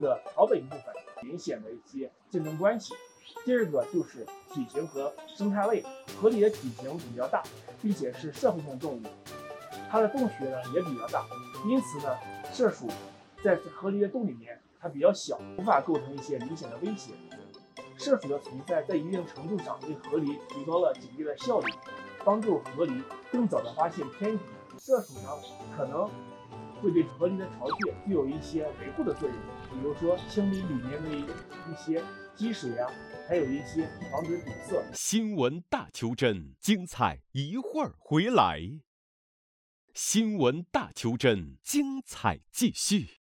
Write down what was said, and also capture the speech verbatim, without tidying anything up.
的草本一部分明显的一些竞争关系。第二个就是体型和生态位，河狸的体型比较大，并且是社会性动物，它的洞穴呢也比较大，因此呢，麝鼠在河狸的洞里面它比较小，无法构成一些明显的威胁。麝鼠的存在在一定程度上为河狸提高了警戒的效率，帮助河狸更早的发现天敌。麝鼠呢可能会对河狸的巢穴具有一些维护的作用，比如说清理里面的一些积水啊，还有一些防止堵塞。 新闻大求真，精彩一会儿回来。新闻大求真，精彩继续。